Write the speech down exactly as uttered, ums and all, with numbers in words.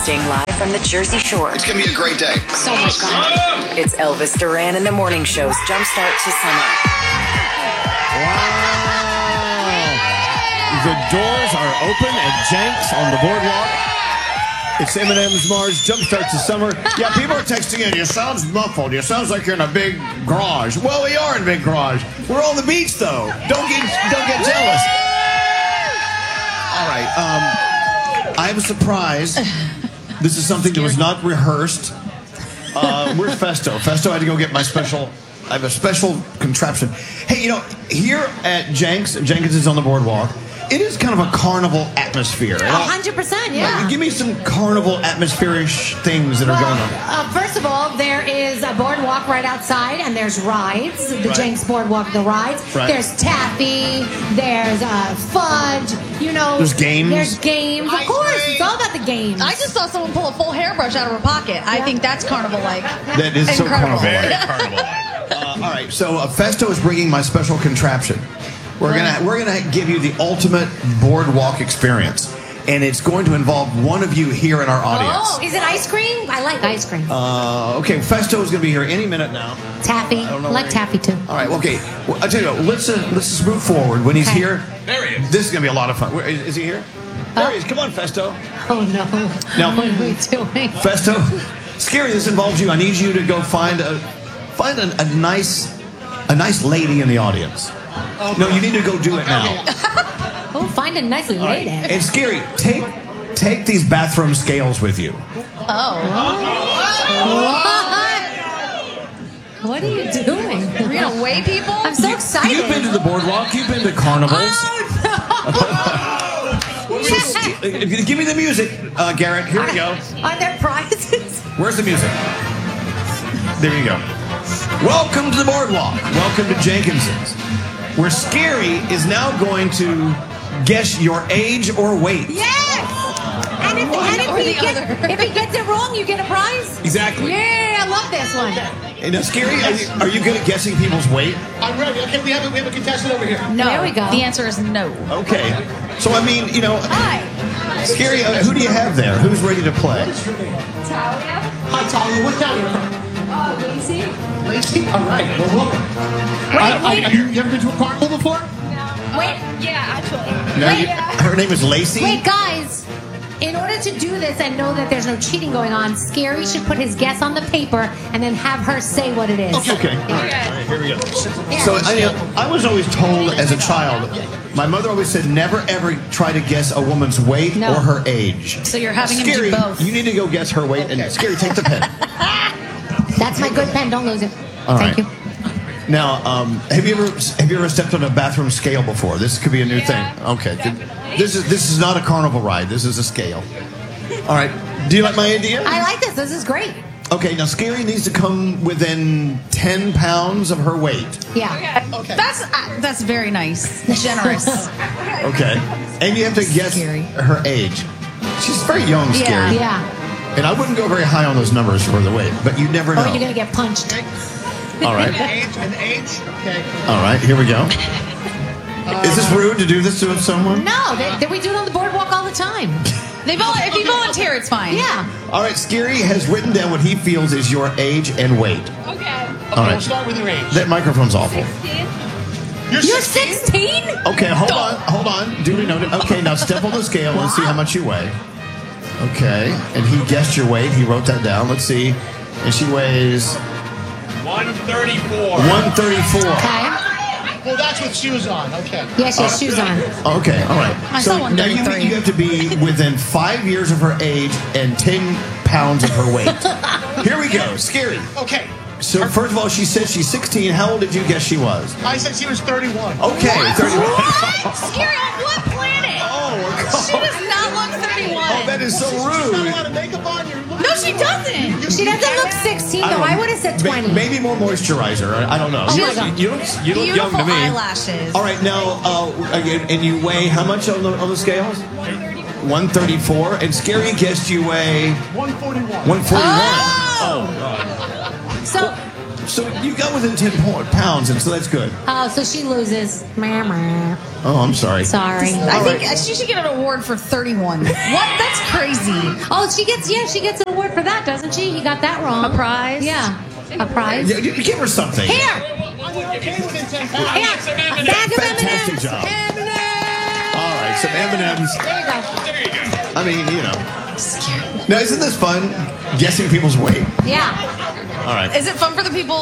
Broadcasting live from the Jersey Shore. It's going to be a great day. So much fun. It's Elvis Duran and the Morning Show's Jumpstart to Summer. Wow. The doors are open at Jenks on the boardwalk. It's Eminem's Mars Jumpstart to Summer. Yeah, people are texting in. You sounds muffled. You sounds like you're in a big garage. Well, we are in a big garage. We're on the beach, though. Don't get don't get jealous. All right. Um, I have a surprise. This is something that was not rehearsed. Uh, where's Festo? Festo, I had to go get my special. I have a special contraption. Hey, you know, here at Jenks, Jenkins is on the boardwalk. It is kind of a carnival atmosphere. one hundred percent, yeah. Like, give me some carnival atmosphere-ish things that are well, going on. Uh, first of all, there is a boardwalk right outside, and there's rides. The Right. Jenks Boardwalk, the rides. Right. There's taffy. There's uh, fudge. You know. There's games. There's games. Of course, it's all about the games. I just saw someone pull a full hairbrush out of her pocket. I think that's carnival-like. That is so Incredible. carnival. Uh, all right, so uh, Festo is bringing my special contraption. We're gonna we're gonna give you the ultimate boardwalk experience, and it's going to involve one of you here in our audience. Oh, is it ice cream? I like ice cream. Uh, okay, Festo is gonna be here any minute now. taffy. I don't know like where he- taffy too. All right, well, okay. Well, I'll tell you what. Let's uh, let's just move forward. When he's Okay. here, There he is. this is gonna be a lot of fun. Where, is, is he here? There he is. Come on, Festo. Oh no! No. What are we doing? Festo, Scary. This involves you. I need you to go find a find a, a nice a nice lady in the audience. No, you need to go do it now. Oh, find a nice lady. And Scary, take take these bathroom scales with you. Oh. What? What are you doing? We're going to weigh people? I'm so excited. You've been to the boardwalk. You've been to carnivals. Oh, So, Sc- uh, give me the music, uh, Garrett. Here we go. no. Are there prizes? Where's the music? There you go. Welcome to the boardwalk. Welcome to Jenkinson's, where Scary is now going to guess your age or weight. Yes! And if, and if, or he the gets, other. if he gets it wrong, you get a prize? Exactly. Yeah, I love this one. And now, Scary, are you, are you good at guessing people's weight? I'm ready. Okay, we have a, we have a contestant over here. No. There we go. The answer is no. Okay. So, I mean, you know, Hi. Scary, uh, who do you have there? Who's ready to play? Hi, Talia. What town are you from? Uh, Lacey? Lacey? All right. Well, welcome. I, I, wait. you, you ever been to a carnival before? Wait. Yeah, actually. No, Wait, you- her name is Lacey? Wait, guys. In order to do this and know that there's no cheating going on, Scary should put his guess on the paper and then have her say what it is. Okay. All right. All right, here we go. So I, you know, I was always told as a child, my mother always said, never ever try to guess a woman's weight No. or her age. So you're having him Scary, do both. you need to go guess her weight. And Scary, take the pen. That's my good pen. Don't lose it. All Thank right. you. Now, um, have you ever have you ever stepped on a bathroom scale before? This could be a new thing. Okay. Good. This is this is not a carnival ride. This is a scale. All right. Do you like my idea? I like this. This is great. Okay. Now, Scary needs to come within ten pounds of her weight. Yeah. Okay. That's uh, that's very nice. Generous. Okay. And you have to guess Scary. her age. She's very young, Yeah. Scary. Yeah. And I wouldn't go very high on those numbers for the weight, but you never know. Or you're going to get punched. All right. Age and age. Okay. All right. Here we go. Is this rude to do this to someone? No, they, they, we do it on the boardwalk all the time. They vol- if you volunteer, it's fine. Yeah. All right. Scary has written down what he feels is your age and weight. Okay. Okay. All right. We'll start with your age. That microphone's awful. You're, You're sixteen? sixteen? Okay, hold on, hold on. Duly noted. Okay, now step on the scale and see how much you weigh. Okay, and he guessed your weight. He wrote that down. Let's see. And she weighs one thirty-four. one thirty-four. Okay. Well, that's with shoes on. Okay. Yeah, she has shoes on. Okay, all right. I so saw now you, one thirty-three. you have to be within five years of her age and ten pounds of her weight. Here we go. Scary. Okay. So first of all, she said she's sixteen. How old did you guess she was? I said she was thirty-one. Okay, thirty-one. What? Scary on what planet? Oh, She does not look thirty-one. oh, that is so She's got a rude. lot of makeup on. You're looking No, she doesn't. She doesn't look sixteen, though. don't- I would have said may- twenty. Maybe more moisturizer. I I don't know. Oh, you, my look, God. you look, you look young Beautiful to me. eyelashes. All right, now, uh, again, and you weigh how much on the, on the scales? one thirty-four. And Scary guessed you weigh one forty-one. one forty-one. Oh! So, So you got within ten po- pounds, and so that's good. Oh, so she loses. Meh, meh. Oh, I'm sorry. Sorry. I All think right. she should get an award for thirty-one. What? That's crazy. Oh, she gets, yeah, she gets an award for that, doesn't she? You got that wrong. A prize? Yeah. A prize. Yeah, you, you give her something. Here. You're okay within ten pounds. Here. A bag of M and M's. Fantastic job. M and M's. All right, some M and M's. There you go. There you go. I mean, you know. Now, isn't this fun? Guessing people's weight. Yeah. All right. Is it fun for the people